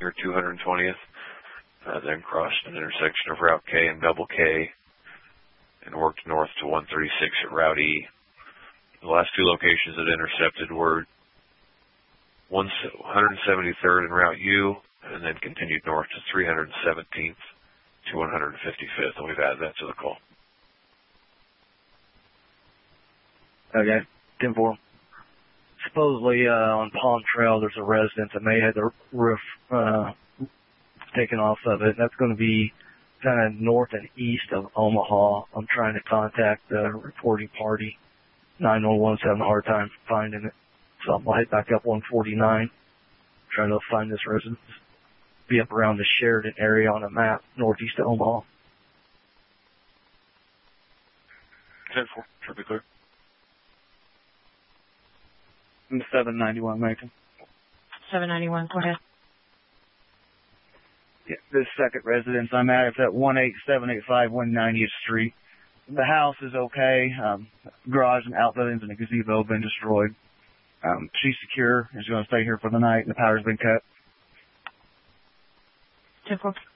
near 220th, then crossed an intersection of Route K and Double K, and worked north to 136 at Route E. The last two locations that intercepted were 173rd and Route U, and then continued north to 317th to 155th, and we've added that to the call. Okay, 10-4. Supposedly on Palm Trail, there's a residence that may have the roof taken off of it. That's going to be kind of north and east of Omaha. I'm trying to contact the reporting party. 911's having a hard time finding it. So I'm going to head back up 149, trying to find this residence. Be up around the Sheridan area on a map, northeast of Omaha. 10-4, should be clear. 791, Macon. 791, go ahead. Yeah, this second residence I'm at, it's at 18785 190th Street. The house is okay. Garage and outbuildings and a gazebo have been destroyed. She's secure. She's going to stay here for the night, and the power's been cut. 10-4.